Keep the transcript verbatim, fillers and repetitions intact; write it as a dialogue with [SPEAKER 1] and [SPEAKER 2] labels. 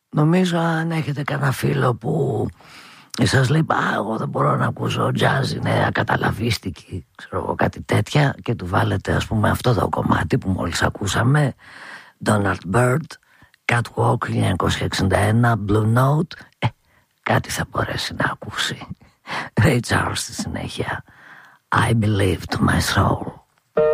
[SPEAKER 1] Νομίζω αν έχετε κανένα φίλο που σας λέει «Α, εγώ δεν μπορώ να ακούσω jazz, είναι ακαταλαβίστικη», ξέρω εγώ, κάτι τέτοια, και του βάλετε ας πούμε αυτό το κομμάτι που μόλις ακούσαμε, Donald Byrd, Catwalk χίλια εννιακόσια εξήντα ένα, Blue Note, ε, κάτι θα μπορέσει να ακούσει. Ray Charles στη συνέχεια, I Believe to My Soul.